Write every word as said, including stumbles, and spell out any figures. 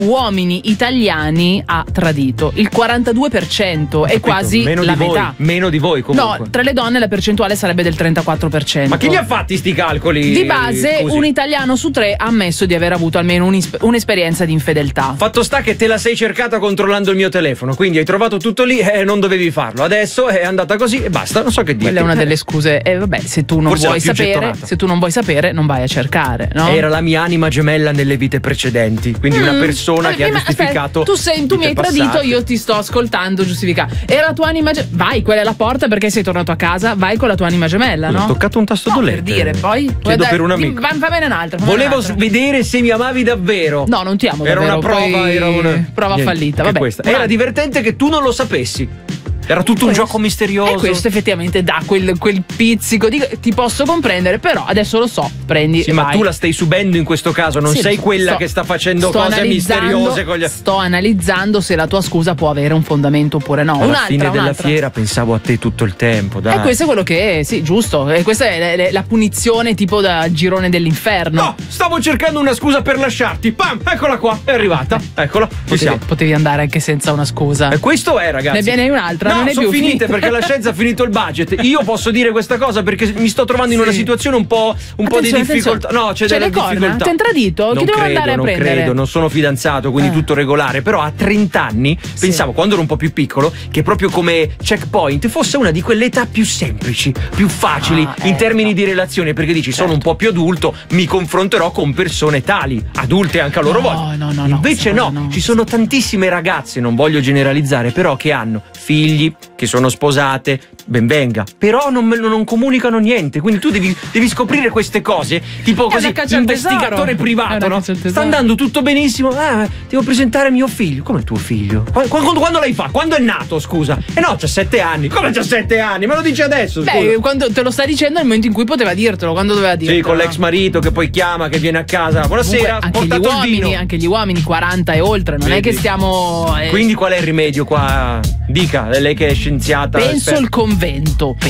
uomini italiani ha tradito. Il quarantadue per cento è quasi meno la di metà. Voi, meno di voi comunque. No, tra le donne la percentuale sarebbe del trentaquattro per cento. Ma chi li ha fatti sti calcoli? Di base Scusi. un italiano su tre ha ammesso di aver avuto almeno un'is- un'esperienza di infedeltà. Fatto sta che te la sei cercata controllando il mio telefono, quindi hai trovato tutto lì e non dovevi farlo. Adesso è andata così e basta, non so che dire. Quella è una delle scuse. E vabbè, se tu non Forse vuoi la più sapere, gettonata. se tu non vuoi sapere, non vai a cercare, no? Era la mia anima gemella nelle vite precedenti, quindi una Mm. persona Eh, che ha ma aspetta, giustificato. tu, sei, tu mi hai vite tradito, passate. io ti sto ascoltando giustificare. Era la tua anima gemella. Vai, quella è la porta perché sei tornato a casa. Vai con la tua anima gemella, Ho no? toccato un tasto No, dolente. per dire, poi. Chiedo Guarda, per un di- amico. Va, va bene un'altra. va bene Volevo un'altra. vedere se mi amavi davvero. No, non ti amo Era davvero. una prova, poi- era una prova Niente, fallita. che Vabbè, questa. Una- Era divertente che tu non lo sapessi. Era tutto un Questo- gioco misterioso. E questo effettivamente dà quel, quel pizzico di, ti posso comprendere, però adesso lo so, prendi. Sì, ma vai. tu la stai subendo in questo caso, non Sì, sei quella sto- che sta facendo sto cose analizzando- misteriose con gli. Sto analizzando se la tua scusa può avere un fondamento oppure no. Alla un'altra, fine della un'altra. fiera pensavo a te tutto il tempo, dai. E questo è quello che è, sì, giusto. E questa è la, la punizione tipo da girone dell'inferno. No, stavo cercando una scusa per lasciarti. Pam, eccola qua, è arrivata. Eccola, ci Potevi, siamo. potevi andare anche senza una scusa. E questo è, ragazzi. Ne viene un'altra, no, non è sono più finite finita. perché la scienza ha finito il budget. Io posso dire questa cosa perché mi sto trovando in Sì. una situazione un po', un po' di Attenzione, difficoltà. attenzione. No, c'è, C'è della le corna? difficoltà. Ti ha intradito? Chi Non devo credo, andare a non prendere? credo, non sono fidanzato, quindi Eh. tutto regolare. Però a trenta anni pensavo, quando ero un po' più piccolo, che proprio come checkpoint fosse una di quelle età più semplici, più facili Ah, in ecco. termini di relazione. Perché dici, sono un po' più adulto, mi confronterò con persone tali, adulte anche a loro No, volta. no, no, no, Invece questa no, cosa no. ci sono tantissime ragazze, non voglio generalizzare, però che hanno figli, che sono sposate, ben venga, però non, me- non comunicano niente, quindi tu devi, devi scoprire queste cose, tipo È così, una caccia al investigatore tesoro. È privato, una no? caccia al tesoro. Sta andando tutto benissimo, ah, devo presentare mio figlio. Come tuo figlio? Qu- Quando, quando l'hai fatto? Quando è nato, scusa? Eh no, c'ha sette anni. Come c'ha sette anni? Me lo dici adesso, scusa. Beh, quando te lo sta dicendo nel momento in cui poteva dirtelo, quando doveva dirtelo. Sì, con l'ex marito che poi chiama, che viene a casa. Buonasera, Comunque, ho anche gli portato il uomini, vino. anche gli uomini quaranta e oltre, non è Vedi? che stiamo eh, Quindi qual è il rimedio qua? Dica, lei che è scienziata. penso esperta. il convento.